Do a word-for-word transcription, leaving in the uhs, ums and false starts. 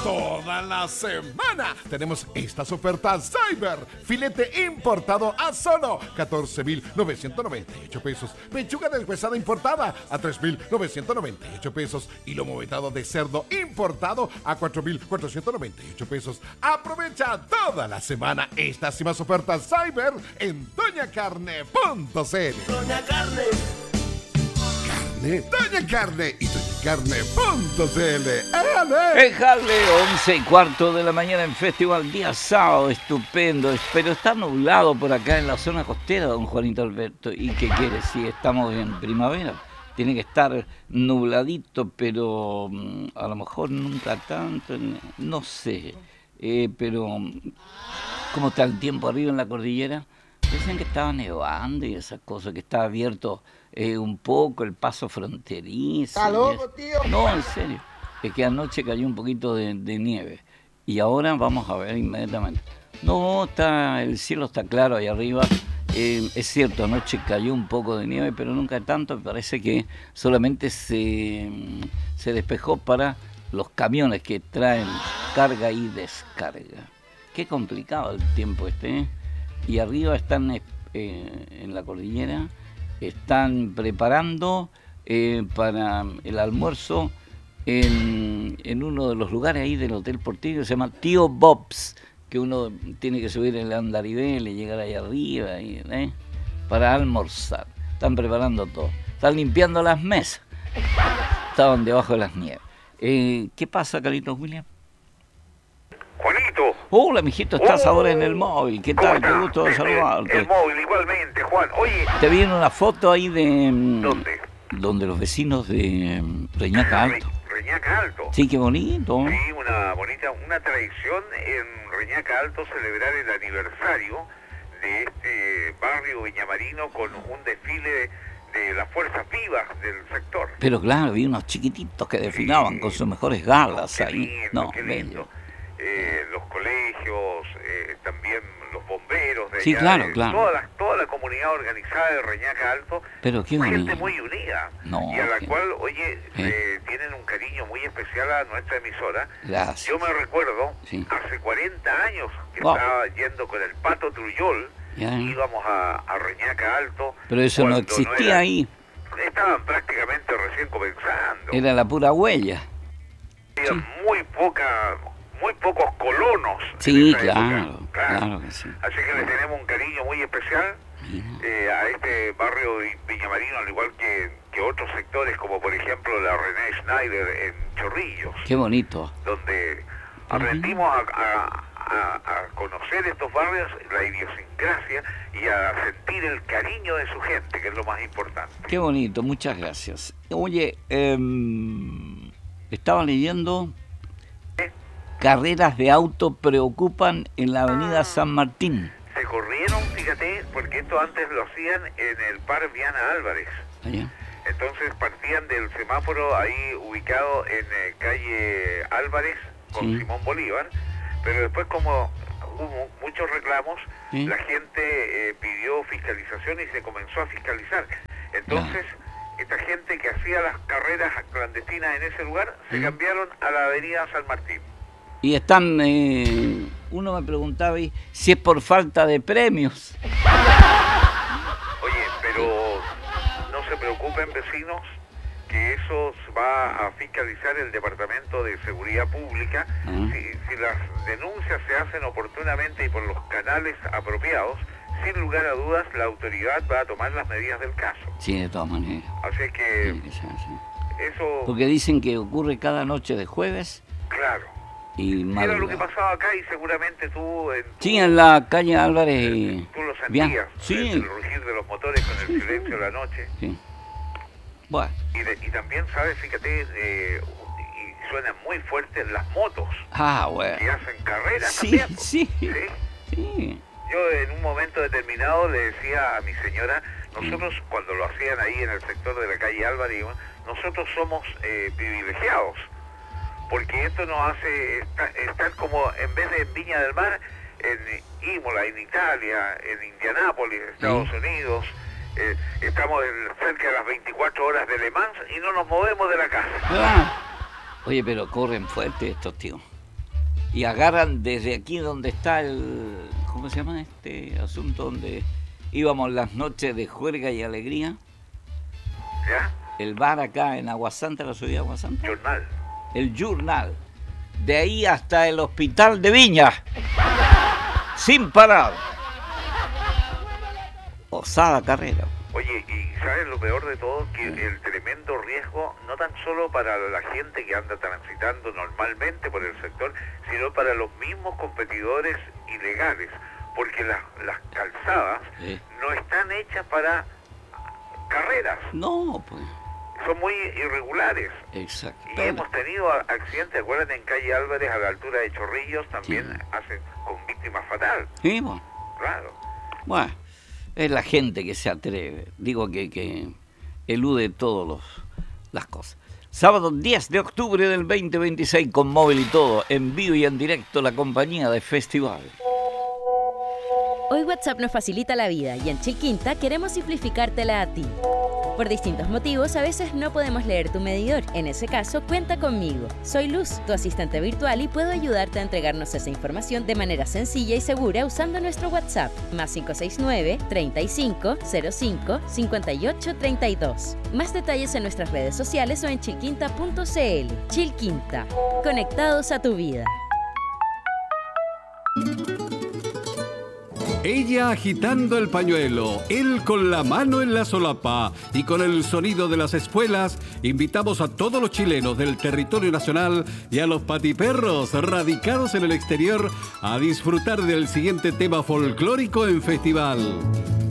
Toda la semana tenemos estas ofertas Cyber. Filete importado a solo catorce mil novecientos noventa y ocho pesos. Pechuga deshuesada importada a tres mil novecientos noventa y ocho pesos. Y lomo vetado de cerdo importado a cuatro mil cuatrocientos noventa y ocho pesos. Aprovecha toda la semana estas y más ofertas Cyber en doña carne punto c l. Doña Carne. Doña Carne y doña carne punto c l. ¡Ale! En Harley, once y cuarto de la mañana en Festival, día sábado, estupendo, pero está nublado por acá en la zona costera, don Juanito Alberto. ¿Y qué quiere? Si estamos en primavera, tiene que estar nubladito, pero a lo mejor nunca tanto, no sé. Eh, pero, ¿cómo está el tiempo arriba en la cordillera? Dicen que estaba nevando y esas cosas, que estaba abierto eh, un poco el paso fronterizo. ¿Está loco, tío? No, en serio. Es que anoche cayó un poquito de, de nieve. Y ahora vamos a ver inmediatamente. No, está, el cielo está claro ahí arriba. Eh, es cierto, anoche cayó un poco de nieve, pero nunca tanto. Me parece que solamente se, se despejó para los camiones que traen carga y descarga. Qué complicado el tiempo este, ¿eh? Y arriba están eh, en la cordillera, están preparando eh, para el almuerzo en, en uno de los lugares ahí del Hotel Portillo, se llama Tío Bob's, que uno tiene que subir el andarivel y llegar ahí arriba y, ¿eh? para almorzar. Están preparando todo, están limpiando las mesas, estaban debajo de las nieves. Eh, ¿Qué pasa, Carlitos William? Juanito. Hola, mijito, estás Oh, ahora en el móvil. ¿Qué tal? Qué gusto de saludarte. El móvil, igualmente, Juan. Oye. Te vi en una foto ahí de... ¿Dónde? Donde los vecinos de Reñaca Alto. Re, Reñaca Alto. Sí, qué bonito. Sí, una bonita, una tradición en Reñaca Alto celebrar el aniversario de este barrio viñamarino con un desfile de las fuerzas vivas del sector. Pero claro, vi unos chiquititos que desfilaban sí, con sus mejores galas qué ahí. Lindo, no, qué lindo. Eh, los colegios, eh, también los bomberos de sí, allá, claro, de, claro. Toda la, toda la comunidad organizada de Reñaca Alto, pero qué gente bonito. muy unida, no, y a la qué... cual, oye, ¿Eh? eh, tienen un cariño muy especial a nuestra emisora. Gracias. Yo me recuerdo, sí. hace cuarenta años que wow. estaba yendo con el Pato Trujol, ya. íbamos a, a Reñaca Alto. Pero eso no existía no era, ahí. Estaban prácticamente recién comenzando. Era la pura huella. Había sí. muy poca... muy pocos colonos. Sí, en esa claro, época. claro, claro que sí. Así que le tenemos un cariño muy especial eh, a este barrio viñamarino, al igual que, que otros sectores, como por ejemplo la René Schneider en Chorrillos. Qué bonito. Donde aprendimos a, a, a, a conocer estos barrios, la idiosincrasia y a sentir el cariño de su gente, que es lo más importante. Qué bonito, muchas gracias. Oye, eh, estaba leyendo... Carreras de auto preocupan en la avenida San Martín. Se corrieron, fíjate, porque esto antes lo hacían en el par Viana Álvarez. Allá. Entonces partían del semáforo ahí ubicado en eh, calle Álvarez con sí. Simón Bolívar, pero después como hubo muchos reclamos, sí. la gente eh, pidió fiscalización y se comenzó a fiscalizar. Entonces... Ya. Esta gente que hacía las carreras clandestinas en ese lugar, se ¿sí? cambiaron a la avenida San Martín. Y están, eh, uno me preguntaba si es por falta de premios. Oye, pero no se preocupen, vecinos, que eso va a fiscalizar el Departamento de Seguridad Pública. Uh-huh. Si, si las denuncias se hacen oportunamente y por los canales apropiados, sin lugar a dudas, la autoridad va a tomar las medidas del caso. Sí, de todas maneras. Así que, sí, sí, sí. eso... Porque dicen que ocurre cada noche de jueves. Claro. Y era lo que pasaba acá y seguramente tú... En tu, sí, en la calle Álvarez y... Tú lo sentías, sí. el, el rugir de los motores con el sí, silencio de la noche. Sí. Bueno. Y, de, y también, ¿sabes? Fíjate, eh, y suenan muy fuertes las motos. Ah, bueno. Que hacen carreras sí, también. Sí, sí, sí. Yo en un momento determinado le decía a mi señora, nosotros sí. cuando lo hacían ahí en el sector de la calle Álvarez, nosotros somos eh, privilegiados, porque esto nos hace estar, estar como, en vez de en Viña del Mar, en Imola, en Italia, en Indianápolis, Estados sí. Unidos, eh, estamos en, cerca de las veinticuatro horas de Le Mans y no nos movemos de la casa. Ah. Oye, pero corren fuerte estos tíos. y agarran desde aquí donde está el, ¿cómo se llama este asunto? Donde íbamos las noches de juerga y alegría. ¿Ya? El bar acá en Aguasanta, la ciudad de Aguasanta. Jornal. El Journal. De ahí hasta el Hospital de Viña. Sin parar. Osada carrera. Oye, y ¿sabes lo peor de todo? Que el tremendo riesgo, no tan solo para la gente que anda transitando normalmente por el sector, sino para los mismos competidores ilegales, porque las, las calzadas Sí. no están hechas para carreras, No, pues. son muy irregulares. Exacto. Y hemos tenido a- accidentes, acuérdate, en calle Álvarez, a la altura de Chorrillos, también Sí. hacen con víctima fatal, Sí, bueno. claro. Bueno, es la gente que se atreve. Digo que, que elude todas las cosas. Sábado diez de octubre del veinte veintiséis, con móvil y todo, en vivo y en directo, la compañía de festival. Hoy WhatsApp nos facilita la vida y en Chilquinta queremos simplificártela a ti. Por distintos motivos, a veces no podemos leer tu medidor. En ese caso, cuenta conmigo. Soy Luz, tu asistente virtual, y puedo ayudarte a entregarnos esa información de manera sencilla y segura usando nuestro WhatsApp, más cinco seis nueve, treinta y cinco, cero cinco, cincuenta y ocho, treinta y dos. Más detalles en nuestras redes sociales o en chilquinta punto c l. Chilquinta, conectados a tu vida. Ella agitando el pañuelo, él con la mano en la solapa y con el sonido de las espuelas, invitamos a todos los chilenos del territorio nacional y a los patiperros radicados en el exterior a disfrutar del siguiente tema folclórico en festival.